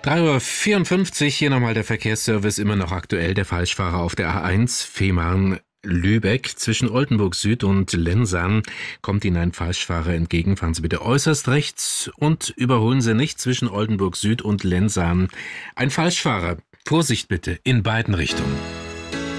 3:54 Uhr, hier nochmal der Verkehrsservice, immer noch aktuell. Der Falschfahrer auf der A1 Fehmarn-Lübeck. Zwischen Oldenburg Süd und Lensahn kommt Ihnen ein Falschfahrer entgegen. Fahren Sie bitte äußerst rechts und überholen Sie nicht. Zwischen Oldenburg Süd und Lensahn ein Falschfahrer. Vorsicht bitte in beiden Richtungen.